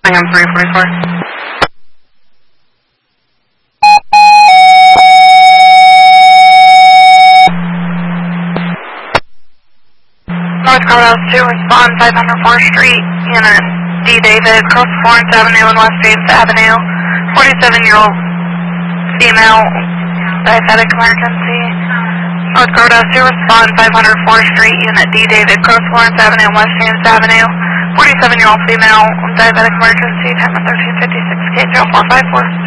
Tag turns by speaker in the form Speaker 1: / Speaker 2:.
Speaker 1: I'm 344. North Colorado 2, respond 500 4th Street, Unit D. David, across Florence Avenue and West James Avenue. 47-year-old female, diabetic emergency. North Colorado 2, respond 500 4th Street, Unit D. David, across Florence Avenue and West James Avenue. 47-year-old female, diabetic emergency, time of 1356, K 0454.